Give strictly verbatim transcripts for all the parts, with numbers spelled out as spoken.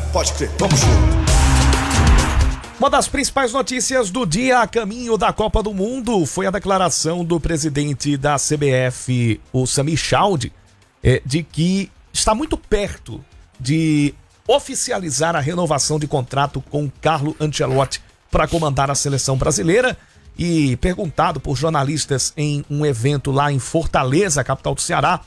Pode crer, vamos junto. Uma das principais notícias do dia a caminho da Copa do Mundo foi a declaração do presidente da C B F, o Samir Chaude, é, de que está muito perto de oficializar a renovação de contrato com Carlo Ancelotti para comandar a seleção brasileira. E perguntado por jornalistas em um evento lá em Fortaleza, capital do Ceará,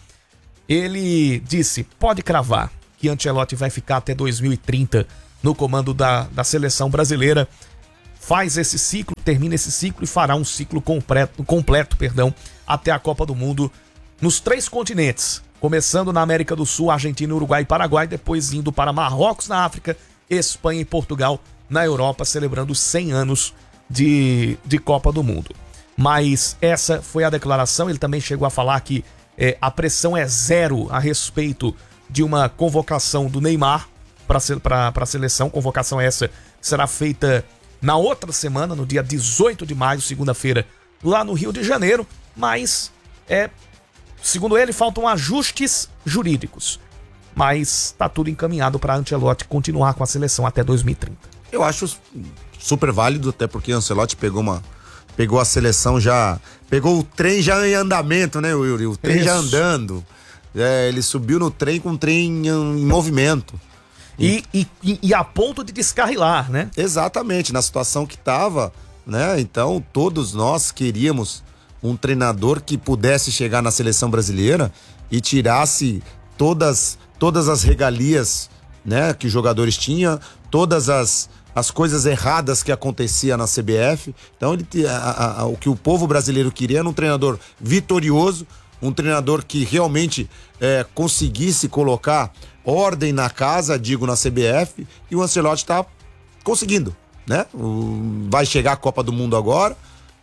ele disse: pode cravar que Ancelotti vai ficar até dois mil e trinta no comando da, da seleção brasileira, faz esse ciclo, termina esse ciclo e fará um ciclo completo, completo perdão, até a Copa do Mundo nos três continentes, começando na América do Sul, Argentina, Uruguai e Paraguai, depois indo para Marrocos na África, Espanha e Portugal na Europa, celebrando cem anos de, de Copa do Mundo. Mas essa foi a declaração. Ele também chegou a falar que é, a pressão é zero a respeito de uma convocação do Neymar para a seleção, convocação essa que será feita na outra semana, no dia dezoito de maio, segunda-feira, lá no Rio de Janeiro, mas, é, segundo ele, faltam ajustes jurídicos, mas está tudo encaminhado para Ancelotti continuar com a seleção até dois mil e trinta. Eu acho super válido, até porque Ancelotti pegou uma pegou a seleção já, pegou o trem já em andamento, né, Yuri? O trem Isso. já andando, é, ele subiu no trem com o trem em, em movimento. E, e, e, e a ponto de descarrilar, né? Exatamente, na situação que estava, né? Então, todos nós queríamos um treinador que pudesse chegar na seleção brasileira e tirasse todas, todas as regalias, né, que os jogadores tinham, todas as, as coisas erradas que acontecia na C B F. Então, ele, a, a, a, o que o povo brasileiro queria era um treinador vitorioso, um treinador que realmente é, conseguisse colocar ordem na casa, digo, na C B F, e o Ancelotti está conseguindo, né? O, vai chegar a Copa do Mundo agora,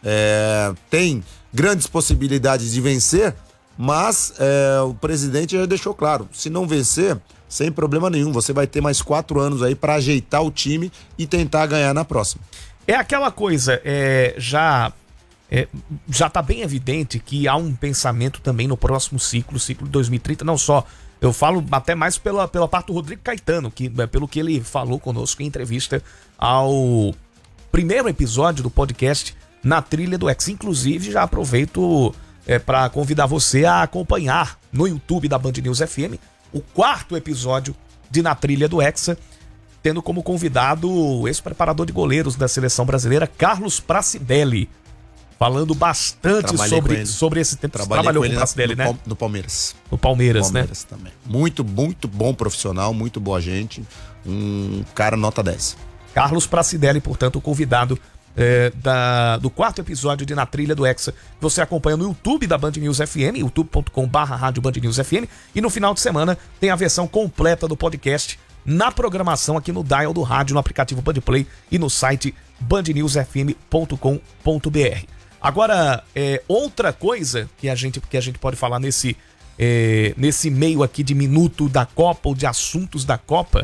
é, tem grandes possibilidades de vencer, mas é, o presidente já deixou claro, se não vencer, sem problema nenhum, você vai ter mais quatro anos aí para ajeitar o time e tentar ganhar na próxima. É aquela coisa, é, já... É, já está bem evidente que há um pensamento também no próximo ciclo, ciclo de dois mil e trinta, não só, eu falo até mais pela, pela parte do Rodrigo Caetano, que, pelo que ele falou conosco em entrevista ao primeiro episódio do podcast Na Trilha do Hexa. Inclusive, já aproveito é, para convidar você a acompanhar no YouTube da Band News F M o quarto episódio de Na Trilha do Hexa, tendo como convidado o ex-preparador de goleiros da seleção brasileira, Carlos Pracidelli, falando bastante sobre, sobre esse tempo. Trabalhei Trabalhou com, com o Pracidelli, né? No Palmeiras. No Palmeiras, Palmeiras, né? Também. Muito, muito bom profissional, muito boa gente. Um cara nota dez. Carlos Pracidelli, portanto, o convidado é, da, do quarto episódio de Na Trilha do Hexa. Você acompanha no YouTube da Band News F M, youtube ponto com barra rádio Band News F M. E no final de semana tem a versão completa do podcast na programação aqui no dial do rádio, no aplicativo Band Play e no site band news f m ponto com ponto b r. Agora, é, outra coisa que a gente, que a gente pode falar nesse, é, nesse meio aqui de minuto da Copa ou de assuntos da Copa,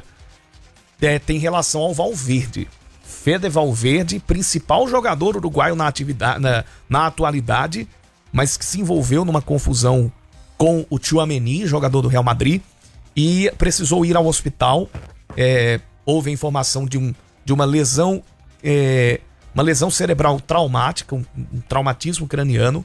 é, tem relação ao Valverde. Fede Valverde, principal jogador uruguaio na, atividade, na, na atualidade, mas que se envolveu numa confusão com o Tchouaméni, jogador do Real Madrid, e precisou ir ao hospital. É, houve a informação de, um, de uma lesão... É, uma lesão cerebral traumática, um, um traumatismo craniano,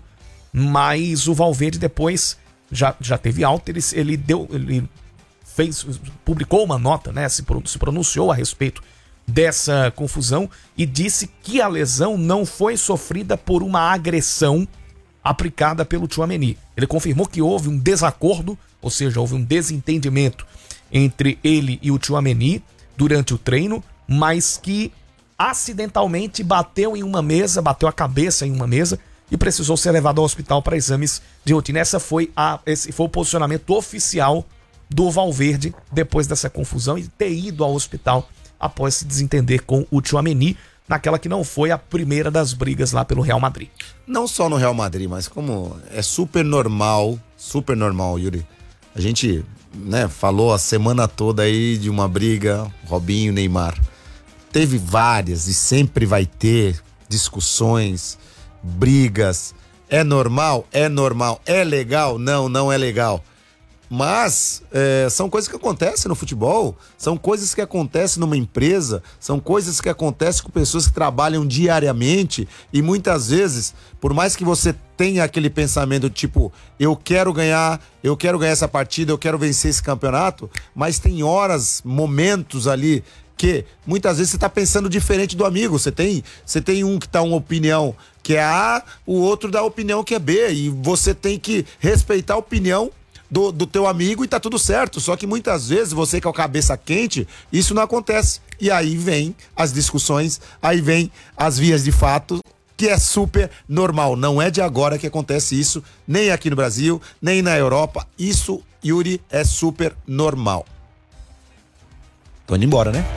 mas o Valverde depois já, já teve alta, ele, ele, deu, ele fez, publicou uma nota, né, se, se pronunciou a respeito dessa confusão e disse que a lesão não foi sofrida por uma agressão aplicada pelo Tchouaméni. Ele confirmou que houve um desacordo, ou seja, houve um desentendimento entre ele e o Tchouaméni durante o treino, mas que acidentalmente bateu em uma mesa, bateu a cabeça em uma mesa e precisou ser levado ao hospital para exames de rotina. Essa foi a, esse foi o posicionamento oficial do Valverde depois dessa confusão e ter ido ao hospital após se desentender com o Tchouaméni, naquela que não foi a primeira das brigas lá pelo Real Madrid. Não só no Real Madrid, mas como é super normal, super normal, Yuri. A gente, né, falou a semana toda aí de uma briga, Robinho, Neymar. Teve várias e sempre vai ter discussões, brigas. É normal? É normal. É legal? Não, não é legal. Mas é, são coisas que acontecem no futebol, são coisas que acontecem numa empresa, são coisas que acontecem com pessoas que trabalham diariamente e muitas vezes, por mais que você tenha aquele pensamento tipo, eu quero ganhar, eu quero ganhar essa partida, eu quero vencer esse campeonato, mas tem horas, momentos ali que muitas vezes você tá pensando diferente do amigo. Você tem, você tem um que tá uma opinião que é A, o outro dá a opinião que é B, e você tem que respeitar a opinião Do, do teu amigo e tá tudo certo, só que muitas vezes você que é o cabeça quente, isso não acontece, e aí vem as discussões, aí vem as vias de fato, que é super normal, não é de agora que acontece isso, nem aqui no Brasil, nem na Europa, isso, Yuri, é super normal. Tô indo embora, né?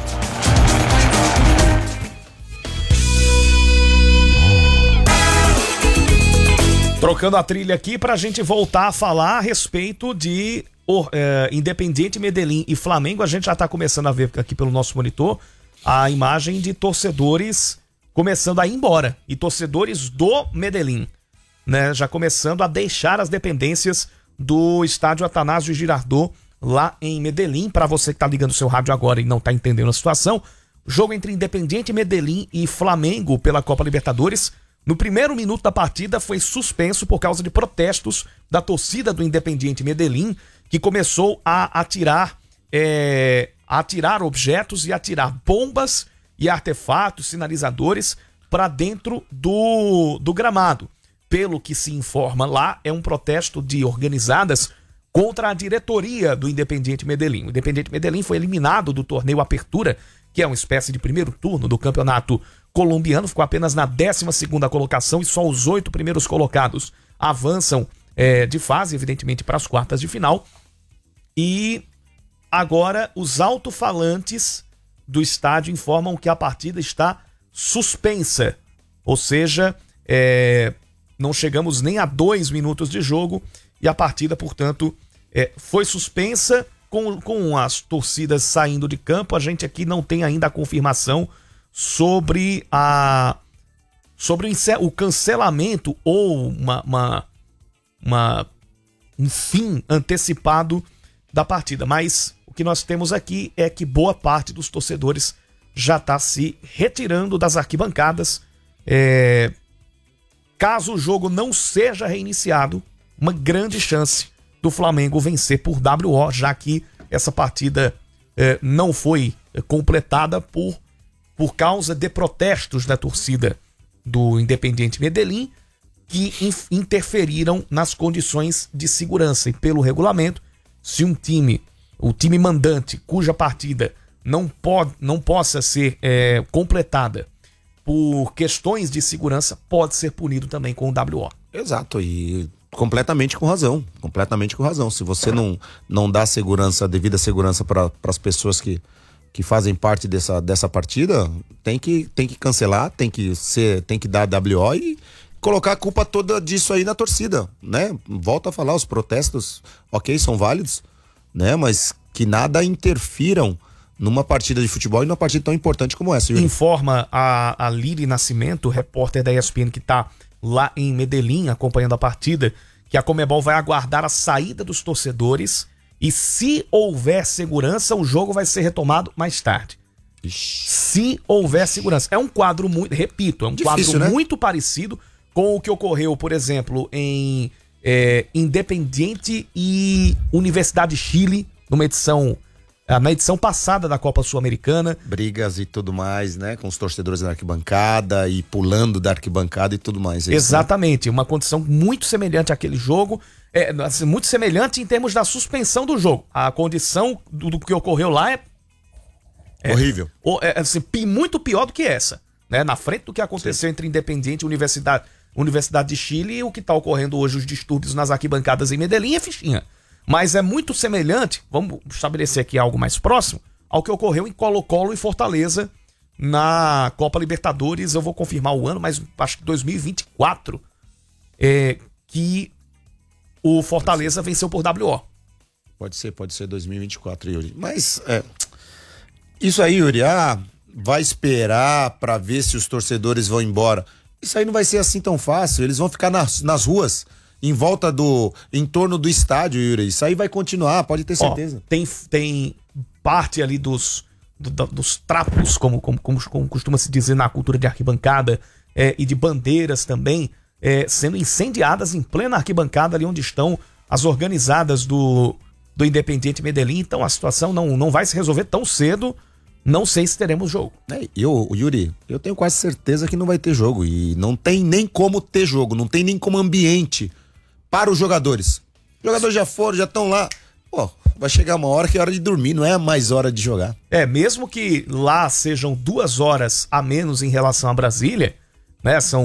Trocando a trilha aqui pra gente voltar a falar a respeito de oh, é, Independiente Medellín e Flamengo. A gente já tá começando a ver aqui pelo nosso monitor a imagem de torcedores começando a ir embora. E torcedores do Medellín, né? Já começando a deixar as dependências do estádio Atanásio Girardot lá em Medellín. Pra você que tá ligando o seu rádio agora e não tá entendendo a situação, jogo entre Independiente Medellín e Flamengo pela Copa Libertadores. No primeiro minuto da partida foi suspenso por causa de protestos da torcida do Independiente Medellín, que começou a atirar, é, a atirar objetos e atirar bombas e artefatos, sinalizadores para dentro do, do gramado. Pelo que se informa lá, é um protesto de organizadas contra a diretoria do Independiente Medellín. O Independiente Medellín foi eliminado do torneio Apertura, que é uma espécie de primeiro turno do campeonato colombiano, ficou apenas na décima segunda colocação e só os oito primeiros colocados avançam é, de fase, evidentemente, para as quartas de final. E agora os alto-falantes do estádio informam que a partida está suspensa, ou seja, é, não chegamos nem a dois minutos de jogo e a partida, portanto, é, foi suspensa com, com as torcidas saindo de campo. A gente aqui não tem ainda a confirmação sobre a sobre o, o cancelamento ou uma, uma, uma um fim antecipado da partida, mas o que nós temos aqui é que boa parte dos torcedores já está se retirando das arquibancadas. É, caso o jogo não seja reiniciado, uma grande chance do Flamengo vencer por W O, já que essa partida é, não foi completada por por causa de protestos da torcida do Independiente Medellín, que interferiram nas condições de segurança. E pelo regulamento, se um time, o time mandante, cuja partida não, pode, não possa ser é, completada por questões de segurança, pode ser punido também com o W O. Exato, e completamente com razão, completamente com razão. Se você não, não dá segurança, devida segurança para as pessoas que que fazem parte dessa, dessa partida, tem que, tem que cancelar, tem que ser, tem que dar W O e colocar a culpa toda disso aí na torcida, né? Volto a falar, os protestos, ok, são válidos, né? Mas que nada interfiram numa partida de futebol e numa partida tão importante como essa. Yuri. Informa a, a Liri Nascimento, repórter da E S P N que tá lá em Medellín acompanhando a partida, que a Conmebol vai aguardar a saída dos torcedores e se houver segurança, o jogo vai ser retomado mais tarde. Ixi. Se houver segurança. É um quadro muito, repito, é um Difícil, quadro né? muito parecido com o que ocorreu, por exemplo, em é, Independiente e Universidade de Chile, numa edição, na edição passada da Copa Sul-Americana. Brigas e tudo mais, né? Com os torcedores na arquibancada e pulando da arquibancada e tudo mais. É Exatamente, isso, né? Uma condição muito semelhante àquele jogo. É, muito semelhante em termos da suspensão do jogo. A condição do, do que ocorreu lá é, é horrível. É, assim, muito pior do que essa, né? Na frente do que aconteceu Sim. entre Independiente e Universidade, Universidade de Chile, e o que está ocorrendo hoje, os distúrbios nas arquibancadas em Medellín, é fichinha. Mas é muito semelhante, vamos estabelecer aqui algo mais próximo, ao que ocorreu em Colo-Colo e Fortaleza na Copa Libertadores. Eu vou confirmar o ano, mas acho que dois mil e vinte e quatro, é, que o Fortaleza venceu por W O. Pode ser, pode ser dois mil e vinte e quatro, Yuri. Mas, é, isso aí, Yuri, ah, vai esperar pra ver se os torcedores vão embora. Isso aí não vai ser assim tão fácil. Eles vão ficar nas, nas ruas em volta do, em torno do estádio, Yuri. Isso aí vai continuar, pode ter certeza. Ó, tem, tem parte ali dos, do, dos trapos, como, como, como, como costuma se dizer na cultura de arquibancada, é, e de bandeiras também, é, sendo incendiadas em plena arquibancada, ali onde estão as organizadas do, do Independiente Medellín. Então a situação não, não vai se resolver tão cedo. Não sei se teremos jogo. É, eu, Yuri, eu tenho quase certeza que não vai ter jogo. E não tem nem como ter jogo, não tem nem como ambiente para os jogadores. Os jogadores já foram, já estão lá. Pô, vai chegar uma hora que é hora de dormir, não é mais hora de jogar. É, mesmo que lá sejam duas horas a menos em relação a Brasília, né? São